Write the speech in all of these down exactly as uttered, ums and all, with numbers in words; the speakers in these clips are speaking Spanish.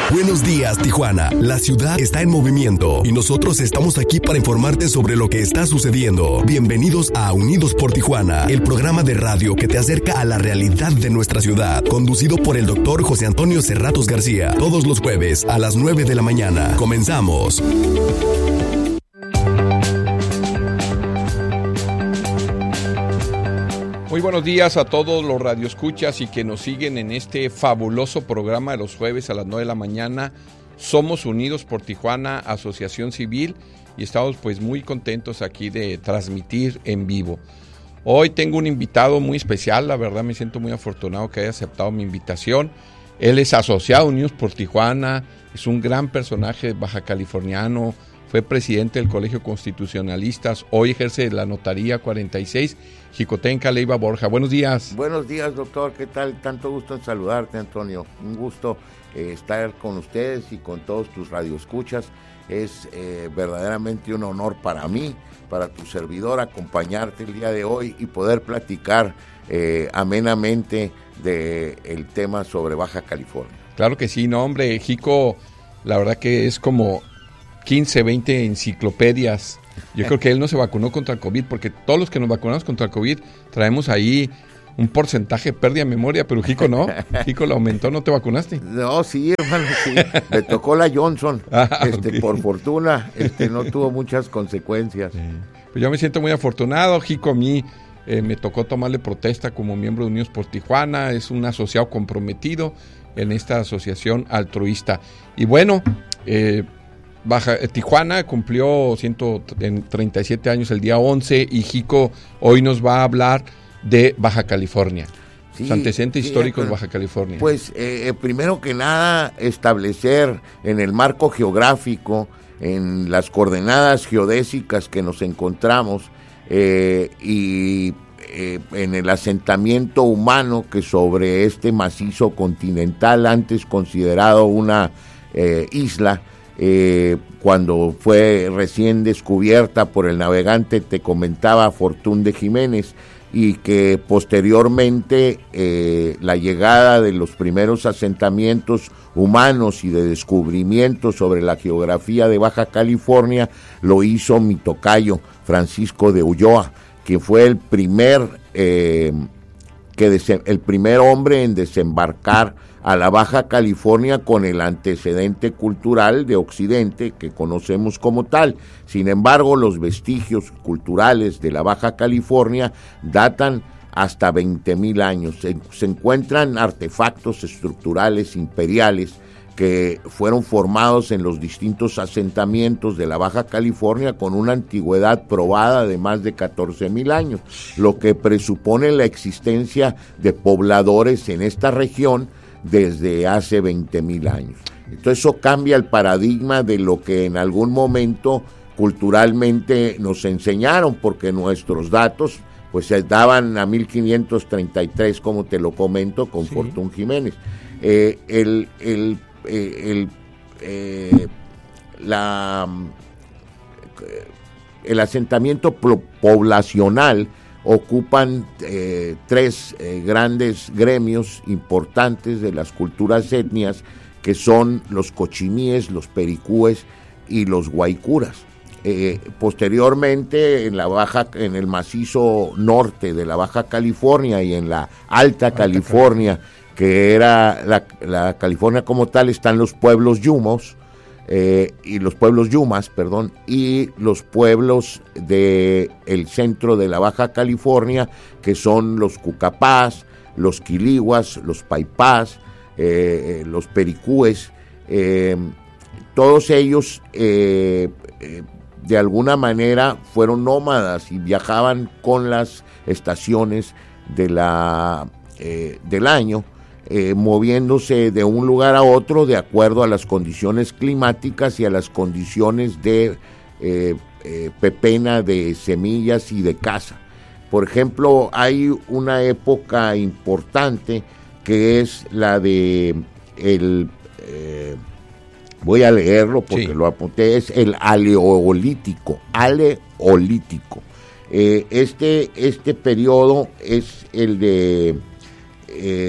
Buenos días, Tijuana. La ciudad está en movimiento y nosotros estamos aquí para informarte sobre lo que está sucediendo. Bienvenidos a Unidos por Tijuana, el programa de radio que te acerca a la realidad de nuestra ciudad, conducido por el doctor José Antonio Serratos García, todos los jueves a las nueve de la mañana. Comenzamos. Muy buenos días a todos los radioescuchas y que nos siguen en este fabuloso programa de los jueves a las nueve de la mañana. Somos Unidos por Tijuana, Asociación Civil, y estamos pues muy contentos aquí de transmitir en vivo. Hoy tengo un invitado muy especial, la verdad me siento muy afortunado que haya aceptado mi invitación. Él es asociado a Unidos por Tijuana, es un gran personaje baja californiano, fue presidente del Colegio Constitucionalistas, hoy ejerce la Notaría cuarenta y seis, Jicotenca, Leiva, Borja. Buenos días. Buenos días, doctor. ¿Qué tal? Tanto gusto en saludarte, Antonio. Un gusto eh, estar con ustedes y con todos tus radioescuchas. Es eh, verdaderamente un honor para mí, para tu servidor, acompañarte el día de hoy y poder platicar eh, amenamente del tema sobre Baja California. Claro que sí, no, hombre, Jico, la verdad que es como quince, veinte enciclopedias. Yo creo que él no se vacunó contra el COVID, porque todos los que nos vacunamos contra el COVID traemos ahí un porcentaje de pérdida de memoria, pero Jico no. Jico lo aumentó, ¿no te vacunaste? No, sí, hermano, sí. Me tocó la Johnson. Ah, este, okay. Por fortuna, este, no tuvo muchas consecuencias. Sí. Pues yo me siento muy afortunado. Jico a mí eh, me tocó tomarle protesta como miembro de Unidos por Tijuana. Es un asociado comprometido en esta asociación altruista. Y bueno, eh, Baja, eh, Tijuana cumplió ciento treinta y siete años el día once y Jico hoy nos va a hablar de Baja California, sí, los antecedentes sí, históricos de Baja California. Pues eh, primero que nada establecer en el marco geográfico, en las coordenadas geodésicas que nos encontramos eh, y eh, en el asentamiento humano que sobre este macizo continental, antes considerado una eh, isla, Eh, cuando fue recién descubierta por el navegante, te comentaba, Fortún de Jiménez, y que posteriormente eh, la llegada de los primeros asentamientos humanos y de descubrimientos sobre la geografía de Baja California lo hizo mi tocayo Francisco de Ulloa, que fue el primer eh, que dese- el primer hombre en desembarcar a la Baja California con el antecedente cultural de Occidente que conocemos como tal. Sin embargo, los vestigios culturales de la Baja California datan hasta veinte mil años. Se, se encuentran artefactos estructurales imperiales que fueron formados en los distintos asentamientos de la Baja California con una antigüedad probada de más de catorce mil años, lo que presupone la existencia de pobladores en esta región desde hace veinte mil años. Entonces eso cambia el paradigma de lo que en algún momento culturalmente nos enseñaron, porque nuestros datos pues se daban a mil quinientos treinta y tres, como te lo comento, con sí. Fortún Jiménez. Eh, el, el, eh, el, eh, la, el asentamiento poblacional ocupan eh, tres eh, grandes gremios importantes de las culturas etnias, que son los cochimíes, los pericúes y los guaycuras. Eh, posteriormente, en la baja, en el macizo norte de la Baja California y en la Alta, Alta California, California, que era la, la California como tal, están los pueblos yumos, Eh, y los pueblos yumas, perdón, y los pueblos de el centro de la Baja California, que son los cucapás, los quilihuas, los paipás, eh, los pericúes, eh, todos ellos eh, eh, de alguna manera fueron nómadas y viajaban con las estaciones de la, eh, del año, Eh, moviéndose de un lugar a otro de acuerdo a las condiciones climáticas y a las condiciones de eh, eh, pepena, de semillas y de caza. Por ejemplo, hay una época importante que es la de el eh, voy a leerlo porque sí. lo apunté, es el aleolítico, aleolítico. Eh, este, este periodo es el de eh,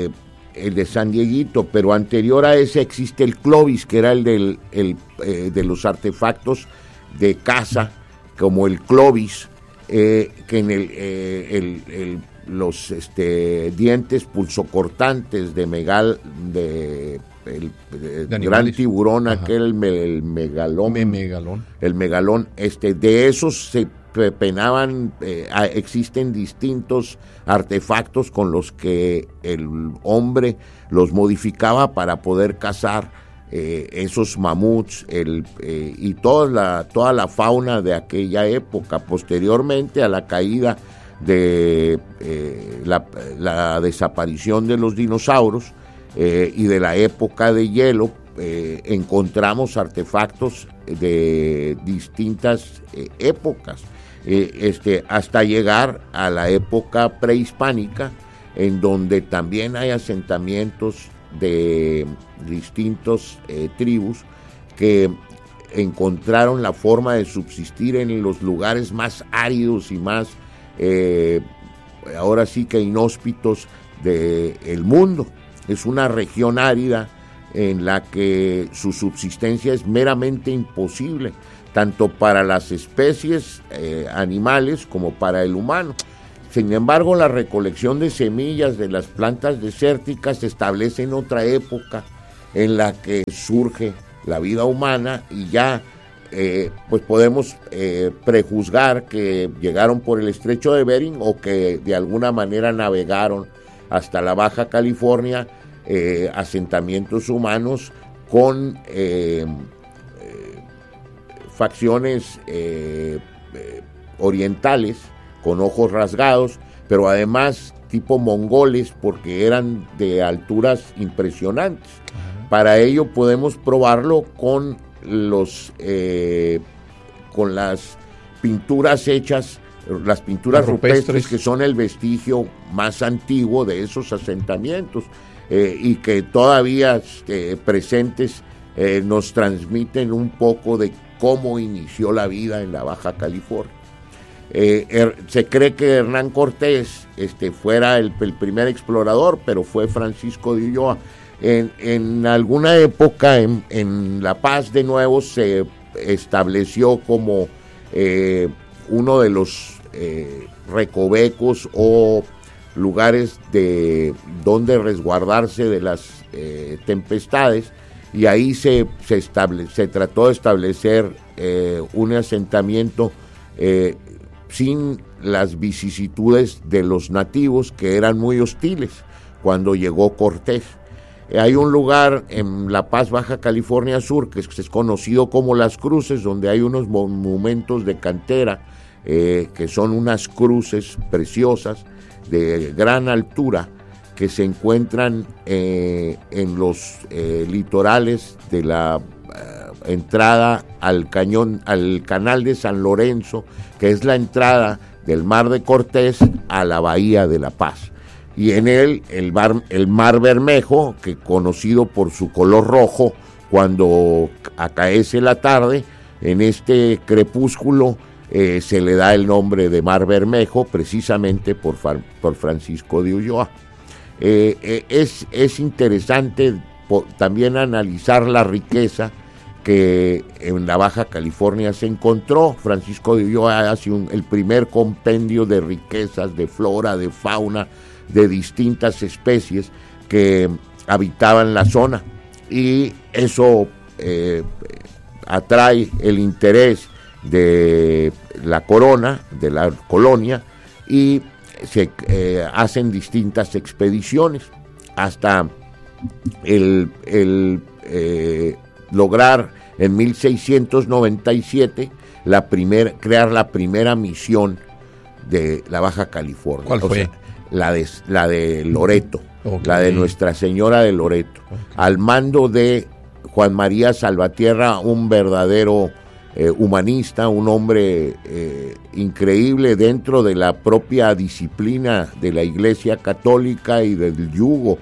el de San Dieguito, pero anterior a ese existe el Clovis, que era el, del, el eh, de los artefactos de caza, como el Clovis, eh, que en el, eh, el, el los este, dientes pulsocortantes de megal de el, de de gran tiburón, ajá, aquel el, el megalón, Me megalón, el megalón, este, de esos se penaban, eh, existen distintos artefactos con los que el hombre los modificaba para poder cazar eh, esos mamuts el, eh, y toda la, toda la fauna de aquella época. Posteriormente a la caída de eh, la, la desaparición de los dinosaurios eh, y de la época de hielo, eh, encontramos artefactos de distintas eh, épocas, eh, este, hasta llegar a la época prehispánica, en donde también hay asentamientos de distintos eh, tribus que encontraron la forma de subsistir en los lugares más áridos y más Eh, ahora sí que inhóspitos del mundo. Es una región árida en la que su subsistencia es meramente imposible, tanto para las especies eh, animales como para el humano. Sin embargo, la recolección de semillas de las plantas desérticas se establece en otra época en la que surge la vida humana, y ya Eh, pues podemos eh, prejuzgar que llegaron por el estrecho de Bering o que de alguna manera navegaron hasta la Baja California eh, asentamientos humanos con eh, eh, facciones eh, eh, orientales, con ojos rasgados, pero además tipo mongoles, porque eran de alturas impresionantes. Uh-huh. Para ello podemos probarlo con los eh, con las pinturas hechas, las pinturas rupestres, rupestres que son el vestigio más antiguo de esos asentamientos eh, y que todavía eh, presentes eh, nos transmiten un poco de cómo inició la vida en la Baja California. Eh, er, se cree que Hernán Cortés este, fuera el, el primer explorador, pero fue Francisco de Ulloa. En, en alguna época en, en La Paz de nuevo se estableció como eh, uno de los eh, recovecos o lugares de donde resguardarse de las eh, tempestades, y ahí se, se, estable, se trató de establecer eh, un asentamiento eh, sin las vicisitudes de los nativos, que eran muy hostiles cuando llegó Cortés. Hay un lugar en La Paz, Baja California Sur, que es conocido como Las Cruces, donde hay unos monumentos de cantera, eh, que son unas cruces preciosas de gran altura, que se encuentran eh, en los eh, litorales de la eh, entrada al cañón, al canal de San Lorenzo, que es la entrada del Mar de Cortés a la Bahía de La Paz. Y en él el mar, el mar Bermejo, que conocido por su color rojo cuando acaece la tarde, en este crepúsculo eh, se le da el nombre de Mar Bermejo, precisamente por, por Francisco de Ulloa. Eh, eh, es, es interesante po, también analizar la riqueza que en la Baja California se encontró. Francisco de Ulloa hace un, el primer compendio de riquezas, de flora, de fauna, de distintas especies que habitaban la zona, y eso eh, atrae el interés de la corona, de la colonia, y se eh, hacen distintas expediciones hasta el, el eh, lograr en mil seiscientos noventa y siete la primer, crear la primera misión de la Baja California. ¿Cuál fue? O sea, La de, la de Loreto, okay. La de Nuestra Señora de Loreto, okay. Al mando de Juan María Salvatierra, un verdadero eh, humanista, un hombre eh, increíble dentro de la propia disciplina de la Iglesia Católica y del yugo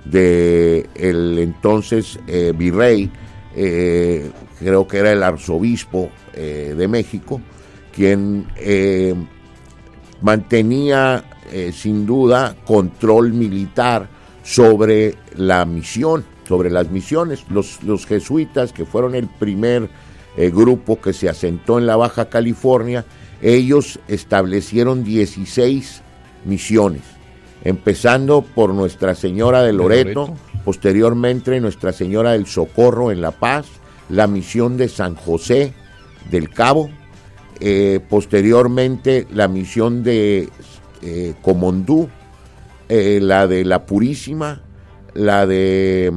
de el entonces eh, virrey, eh, creo que era el arzobispo eh, de México, quien eh, mantenía Eh, sin duda control militar sobre la misión, sobre las misiones. Los, los jesuitas, que fueron el primer eh, grupo que se asentó en la Baja California, ellos establecieron dieciséis misiones, empezando por Nuestra Señora de Loreto, Loreto, posteriormente Nuestra Señora del Socorro en La Paz, la misión de San José del Cabo, eh, posteriormente la misión de eh, Comondú, eh, la de La Purísima, la de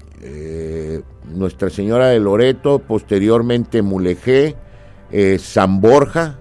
eh, Nuestra Señora de Loreto, posteriormente Mulegé, eh, San Borja,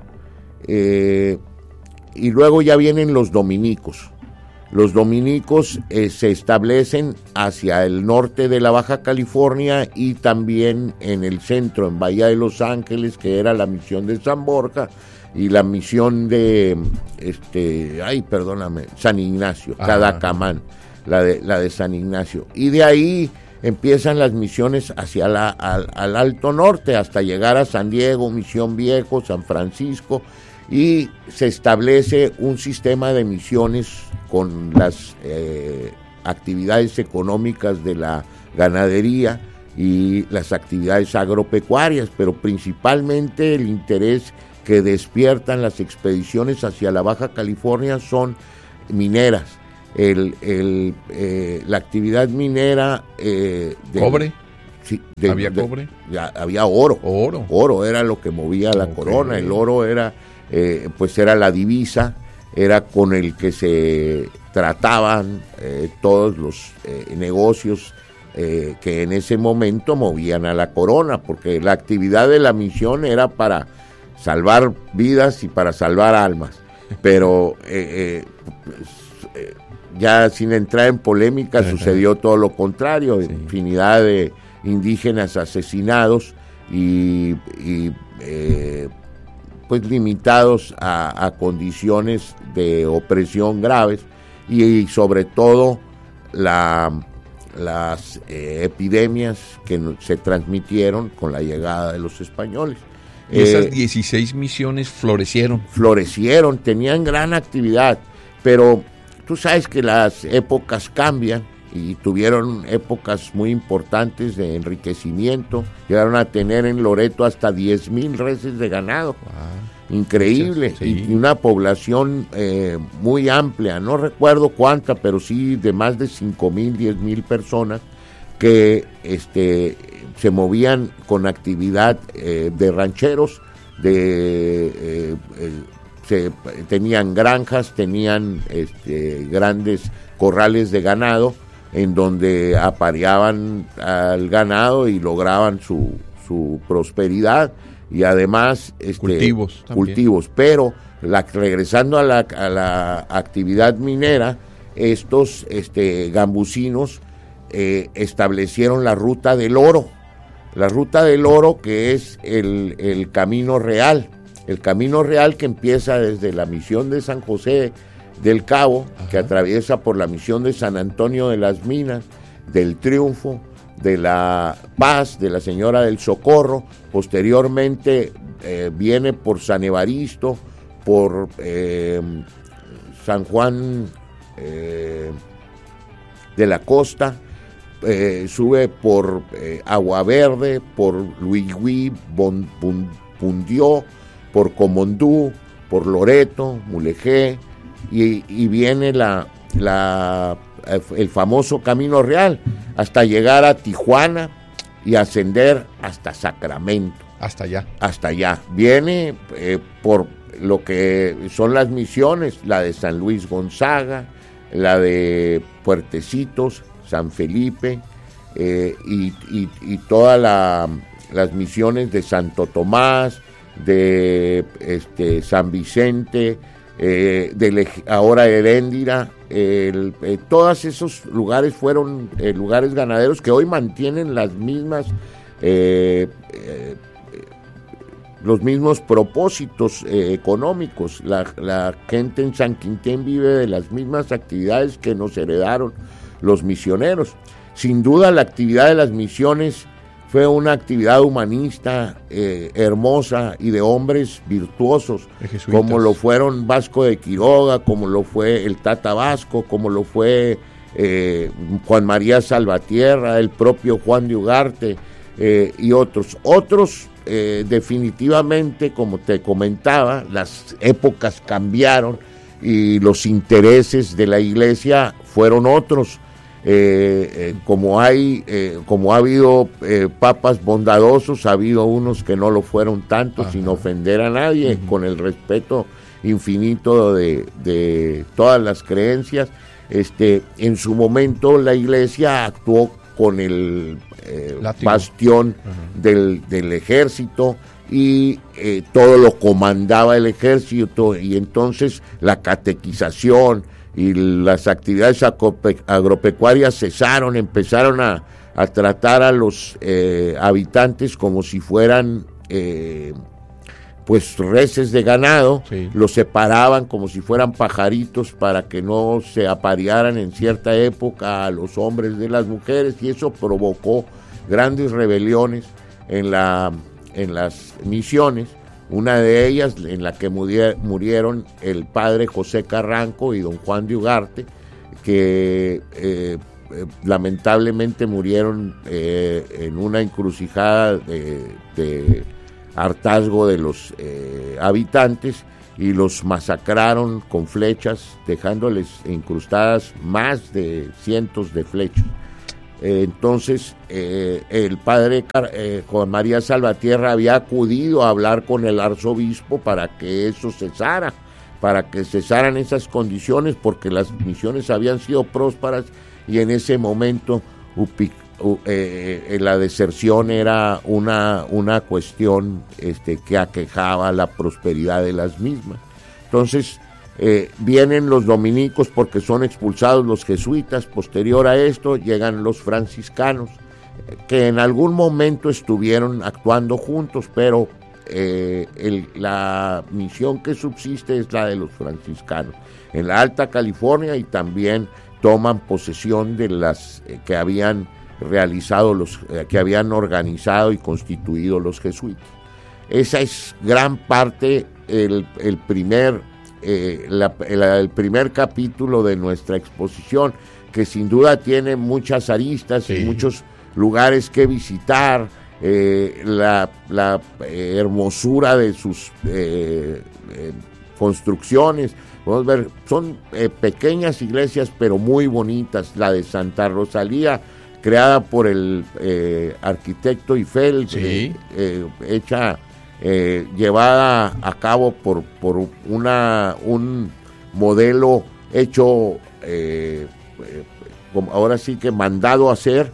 eh, y luego ya vienen los dominicos. Los dominicos eh, se establecen hacia el norte de la Baja California y también en el centro, en Bahía de Los Ángeles, que era la misión de San Borja, y la misión de, este, ay, perdóname, San Ignacio, Cadacamán, la de, la de San Ignacio. Y de ahí empiezan las misiones hacia la, al, al Alto Norte, hasta llegar a San Diego, Misión Viejo, San Francisco, y se establece un sistema de misiones con las eh, actividades económicas de la ganadería y las actividades agropecuarias, pero principalmente el interés que despiertan las expediciones hacia la Baja California son mineras. El, el, eh, la actividad minera... Eh, de, ¿Cobre? Sí, de, ¿Había de, cobre? Ya, había oro. Oro. Oro era lo que movía la okay. corona. El oro era, eh, pues era la divisa, era con el que se trataban eh, todos los eh, negocios eh, que en ese momento movían a la corona, porque la actividad de la misión era para salvar vidas y para salvar almas. Pero eh, eh, pues, eh, ya sin entrar en polémica, ajá, sucedió todo lo contrario, sí. Infinidad de indígenas asesinados y, y eh, pues limitados a, a condiciones de opresión graves y, y sobre todo la, las eh, epidemias que se transmitieron con la llegada de los españoles. Y esas eh, dieciséis misiones florecieron. Florecieron, tenían gran actividad, pero tú sabes que las épocas cambian y tuvieron épocas muy importantes de enriquecimiento. Llegaron a tener en Loreto hasta diez mil reses de ganado. Wow. Increíble. Sí. Y una población eh, muy amplia, no recuerdo cuánta, pero sí de más de cinco mil, diez mil personas que este, se movían con actividad eh, de rancheros, de eh, eh, se, tenían granjas, tenían este, grandes corrales de ganado, en donde apareaban al ganado y lograban su, su prosperidad y además este, cultivos, cultivos. Pero la, regresando a la, a la actividad minera, estos este, gambusinos eh, establecieron la ruta del oro, la ruta del oro que es el, el camino real, el camino real que empieza desde la misión de San José del Cabo, ajá, que atraviesa por la misión de San Antonio de las Minas, del Triunfo, de la Paz, de la Señora del Socorro, posteriormente eh, viene por San Evaristo, por eh, San Juan eh, de la Costa, eh, sube por eh, Agua Verde, por Luigüí, bon, bon, Pundió, por Comondú, por Loreto, Mulegé, Y, y viene la, la, el famoso Camino Real hasta llegar a Tijuana y ascender hasta Sacramento. Hasta allá. Hasta allá. Viene eh, por lo que son las misiones, la de San Luis Gonzaga, la de Puertecitos, San Felipe eh, y, y, y todas la, las misiones de Santo Tomás, de este, San Vicente, Eh, de ahora Heréndira, eh, eh, todos esos lugares fueron eh, lugares ganaderos que hoy mantienen las mismas eh, eh, los mismos propósitos eh, económicos. La, la gente en San Quintín vive de las mismas actividades que nos heredaron los misioneros. Sin duda la actividad de las misiones fue una actividad humanista eh, hermosa y de hombres virtuosos, como lo fueron Vasco de Quiroga, como lo fue el Tata Vasco, como lo fue eh, Juan María Salvatierra, el propio Juan de Ugarte eh, y otros. Otros, eh, definitivamente, como te comentaba, las épocas cambiaron y los intereses de la iglesia fueron otros. Eh, eh, como hay, eh, como ha habido eh, papas bondadosos, ha habido unos que no lo fueron tanto. Ajá. Sin ofender a nadie, uh-huh. con el respeto infinito de, de todas las creencias. Este, en su momento la iglesia actuó con el eh, bastión uh-huh. del, del ejército y eh, todo lo comandaba el ejército, y entonces la catequización y las actividades agropecuarias cesaron, empezaron a, a tratar a los eh, habitantes como si fueran eh, pues reses de ganado, sí. Los separaban como si fueran pajaritos para que no se aparearan en cierta época a los hombres de las mujeres, y eso provocó grandes rebeliones en, la, en las misiones. Una de ellas en la que murieron el padre José Carranco y don Juan de Ugarte, que eh, eh, lamentablemente murieron eh, en una encrucijada de, de hartazgo de los eh, habitantes, y los masacraron con flechas, dejándoles incrustadas más de cientos de flechas. Eh, entonces eh, el padre eh, Juan María Salvatierra había acudido a hablar con el arzobispo para que eso cesara, para que cesaran esas condiciones, porque las misiones habían sido prósperas y en ese momento upi, uh, eh, la deserción era una, una cuestión este, que aquejaba la prosperidad de las mismas. Entonces Eh, vienen los dominicos porque son expulsados los jesuitas. Posterior a esto llegan los franciscanos, eh, que en algún momento estuvieron actuando juntos, pero eh, el, la misión que subsiste es la de los franciscanos en la Alta California, y también toman posesión de las eh, que habían realizado los eh, que habían organizado y constituido los jesuitas. Esa es gran parte el, el primer Eh, la, la, el primer capítulo de nuestra exposición, que sin duda tiene muchas aristas, sí. Y muchos lugares que visitar, eh, la, la eh, hermosura de sus eh, eh, construcciones. Vamos a ver, son eh, pequeñas iglesias pero muy bonitas. La de Santa Rosalía, creada por el eh, arquitecto Eiffel, sí. eh, eh, hecha Eh, llevada a cabo por, por una, un modelo hecho, eh, eh, como ahora sí que mandado a hacer,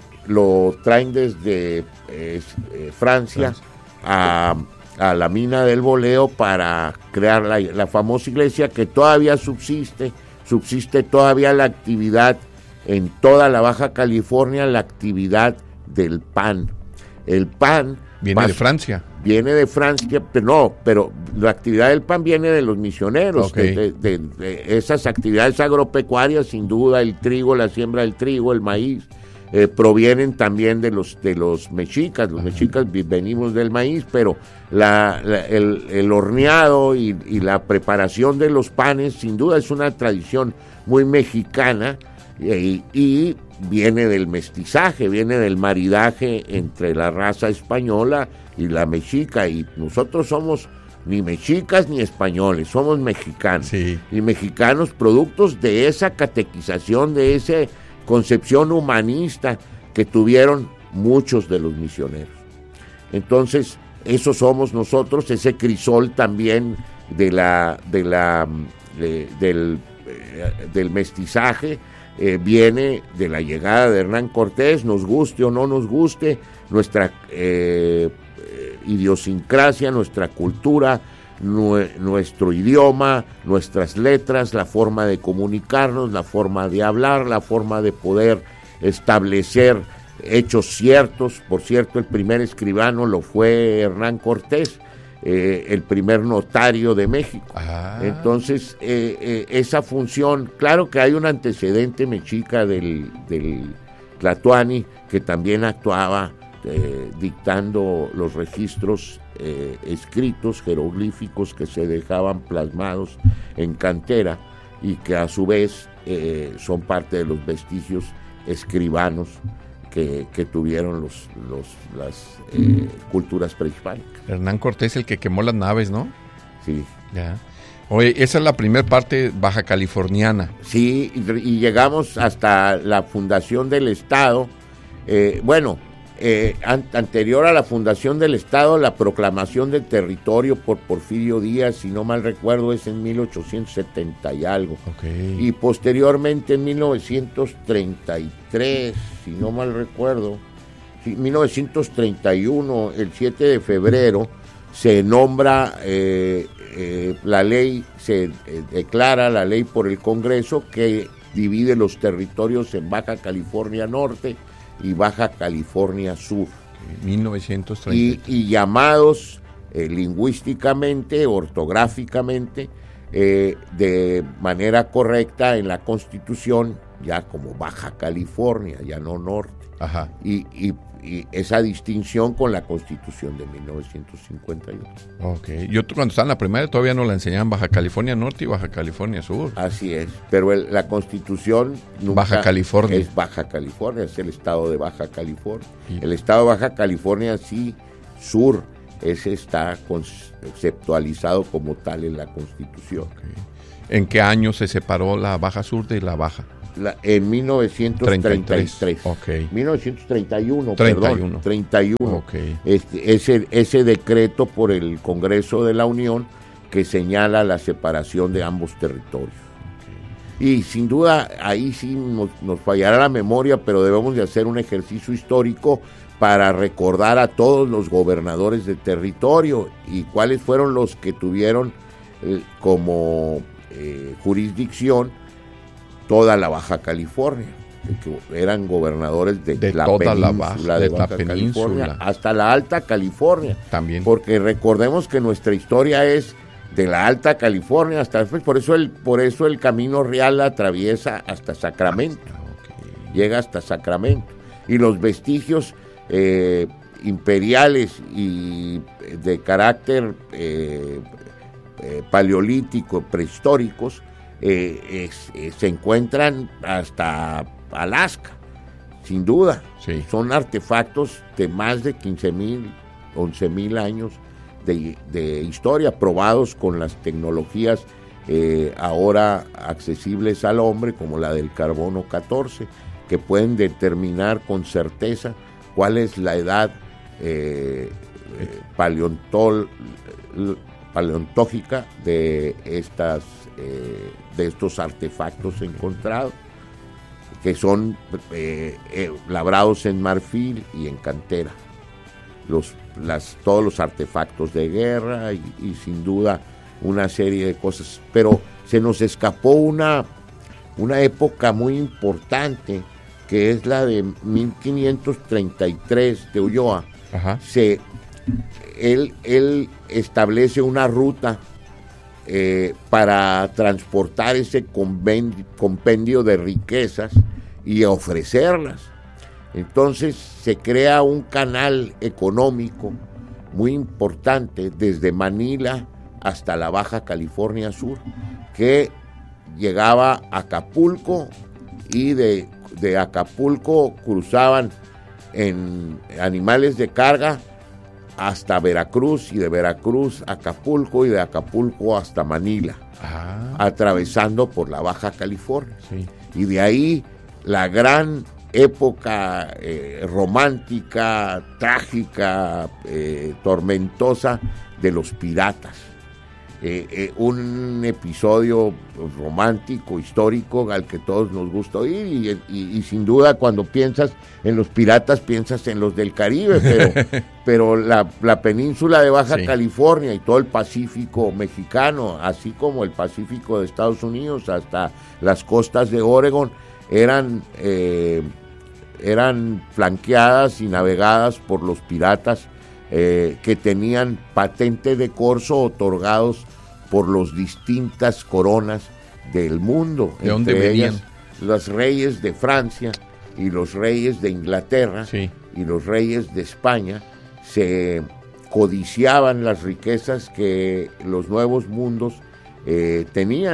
lo traen desde eh, eh, Francia a, a la mina del Boleo para crear la, la famosa iglesia, que todavía subsiste, subsiste todavía la actividad en toda la Baja California, la actividad del pan. El pan viene pas- de Francia. Viene de Francia, pero no, pero la actividad del pan viene de los misioneros, okay. de, de, de, de esas actividades agropecuarias, sin duda, el trigo, la siembra del trigo, el maíz, eh, provienen también de los de los mexicas. Los Ajá. mexicas venimos del maíz, pero la, la, el, el horneado y, y la preparación de los panes, sin duda, es una tradición muy mexicana, y, y viene del mestizaje, viene del maridaje entre la raza española y la mexica, y nosotros somos ni mexicas ni españoles, somos mexicanos, sí. Y mexicanos productos de esa catequización, de esa concepción humanista que tuvieron muchos de los misioneros. Entonces, eso somos nosotros, ese crisol también de la, de la, de, del, eh, del mestizaje. Eh, viene de la llegada de Hernán Cortés, nos guste o no nos guste, nuestra eh, idiosincrasia, nuestra cultura, nue- nuestro idioma, nuestras letras, la forma de comunicarnos, la forma de hablar, la forma de poder establecer hechos ciertos. Por cierto, el primer escribano lo fue Hernán Cortés, eh, el primer notario de México. Ah. Entonces, eh, eh, esa función, claro que hay un antecedente mexica del, del Tlatoani, que también actuaba eh, dictando los registros eh, escritos, jeroglíficos, que se dejaban plasmados en cantera y que a su vez eh, son parte de los vestigios escribanos que, que tuvieron los, los, las eh, culturas prehispánicas. Hernán Cortés, el que quemó las naves, ¿no? Sí. Ya. Oye, esa es la primera parte baja californiana. Sí, y, y llegamos hasta la fundación del Estado. Eh, bueno, eh, an, anterior a la fundación del Estado, la proclamación del territorio por Porfirio Díaz, si no mal recuerdo, es en mil ochocientos setenta y algo. Okay. Y posteriormente en mil novecientos treinta y tres, si no mal recuerdo, sí, mil novecientos treinta y uno, el siete de febrero, se nombra eh, eh, la ley, se eh, declara la ley por el Congreso que divide los territorios en Baja California Norte y Baja California Sur. mil novecientos treinta. Y, y llamados eh, lingüísticamente, ortográficamente, eh, de manera correcta en la Constitución, ya como Baja California, ya no Norte. Ajá. Y, y, y esa distinción con la Constitución de mil novecientos cincuenta y uno. Ok. Yo cuando estaba en la primaria todavía no la enseñaban Baja California Norte y Baja California Sur. Así es, pero el, la Constitución nunca Baja California. Es Baja California, es el estado de Baja California. Sí. El estado de Baja California, sí, sur, ese está conceptualizado como tal en la Constitución. Okay. ¿En qué año se separó la Baja Sur de la Baja? La, en mil novecientos treinta y tres. Okay. mil novecientos treinta y uno, treinta y uno. perdón. treinta y uno. Okay. Este, ese, ese decreto por el Congreso de la Unión que señala la separación de ambos territorios. Okay. Y sin duda, ahí sí nos, nos fallará la memoria, pero debemos de hacer un ejercicio histórico para recordar a todos los gobernadores de territorio y cuáles fueron los que tuvieron eh, como eh, jurisdicción toda la Baja California, que eran gobernadores de, de la toda península la Baja, de, de Baja la California península hasta la Alta California. También. Porque recordemos que nuestra historia es de la Alta California hasta por eso el por eso el Camino Real atraviesa hasta Sacramento. Okay. Llega hasta Sacramento y los vestigios eh, imperiales y de carácter eh, eh, paleolítico, prehistóricos, Eh, es, eh, se encuentran hasta Alaska, sin duda. Sí. Son artefactos de más de quince mil, once mil años de, de historia, probados con las tecnologías eh, ahora accesibles al hombre, como la del carbono catorce, que pueden determinar con certeza cuál es la edad eh, eh, paleontol, paleontógica de estas eh, de estos artefactos encontrados, que son eh, eh, labrados en marfil y en cantera, los, las, todos los artefactos de guerra y, y sin duda una serie de cosas, pero se nos escapó una, una época muy importante, que es la de mil quinientos treinta y tres de Ulloa. Ajá. Se, él, él establece una ruta Eh, para transportar ese compendio de riquezas y ofrecerlas. Entonces se crea un canal económico muy importante desde Manila hasta la Baja California Sur, que llegaba a Acapulco y de, de Acapulco cruzaban en animales de carga hasta Veracruz, y de Veracruz a Acapulco, y de Acapulco hasta Manila, ah. atravesando por la Baja California. Sí. Y de ahí la gran época eh, romántica, trágica, eh, tormentosa de los piratas. Eh, eh, un episodio romántico, histórico, al que todos nos gusta oír, y, y, y sin duda cuando piensas en los piratas piensas en los del Caribe, pero, pero la, la península de Baja sí. California y todo el Pacífico mexicano, así como el Pacífico de Estados Unidos hasta las costas de Oregon, eran, eh, eran flanqueadas y navegadas por los piratas eh, que tenían patente de corso otorgados por las distintas coronas del mundo. ¿De dónde venían? Los reyes de Francia y los reyes de Inglaterra sí. y los reyes de España se codiciaban las riquezas que los nuevos mundos eh, tenían.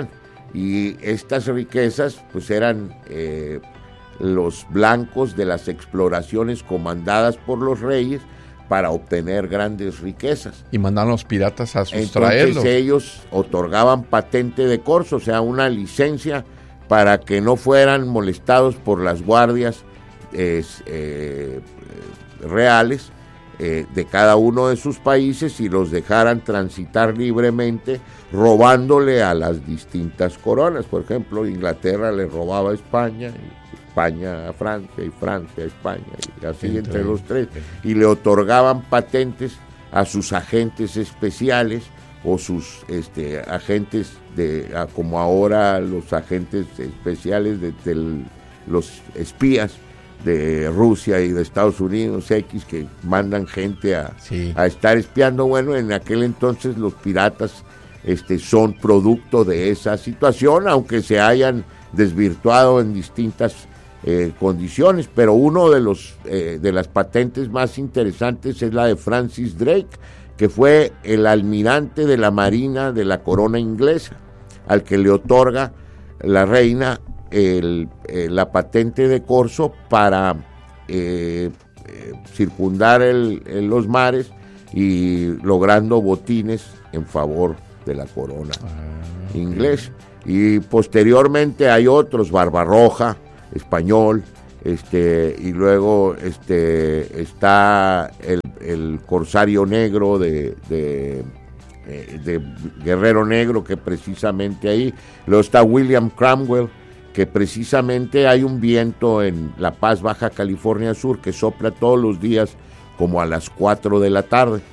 y estas riquezas pues eran eh, los blancos de las exploraciones comandadas por los reyes para obtener grandes riquezas. Y mandaron los piratas a sustraerlos. Entonces ellos otorgaban patente de corso, o sea, una licencia para que no fueran molestados por las guardias eh, eh, reales eh, de cada uno de sus países y los dejaran transitar libremente, robándole a las distintas coronas. Por ejemplo, Inglaterra le robaba a España, España a Francia y Francia a España, y así entre, entre los tres, y le otorgaban patentes a sus agentes especiales o sus este, agentes, de a, como ahora los agentes especiales de, de los espías de Rusia y de Estados Unidos, X, que mandan gente a, sí. a estar espiando. Bueno, en aquel entonces los piratas este, son producto de esa situación, aunque se hayan desvirtuado en distintas Eh, condiciones, pero uno de los eh, de las patentes más interesantes es la de Francis Drake, que fue el almirante de la marina de la corona inglesa, al que le otorga la reina el, eh, la patente de corso para eh, eh, circundar el, el, los mares y logrando botines en favor de la corona ah, inglesa. Okay. Y posteriormente hay otros, Barbarroja, español, este, y luego este, está el, el corsario negro de, de, de Guerrero Negro, que precisamente ahí, luego está William Cromwell, que precisamente hay un viento en La Paz, Baja California Sur, que sopla todos los días como a las cuatro de la tarde.